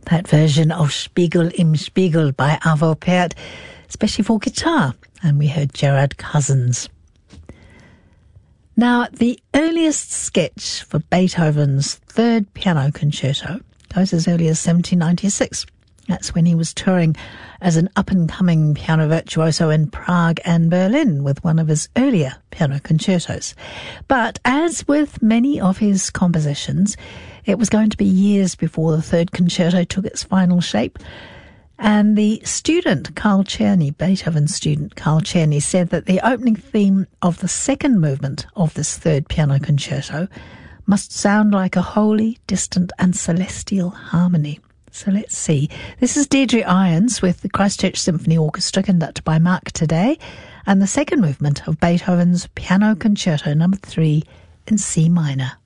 That version of Spiegel im Spiegel by Arvo Pärt, especially for guitar, and we heard Gerard Cousins. Now, the earliest sketch for Beethoven's third piano concerto goes as early as 1796. That's when he was touring as an up-and-coming piano virtuoso in Prague and Berlin with one of his earlier piano concertos. But as with many of his compositions, it was going to be years before the third concerto took its final shape. And the student, Carl Czerny, Beethoven's student, Carl Czerny, said that the opening theme of the second movement of this third piano concerto must sound like a holy, distant and celestial harmony. So let's see. This is Deirdre Irons with the Christchurch Symphony Orchestra, conducted by Mark Today, and the second movement of Beethoven's Piano Concerto No. 3 in C minor.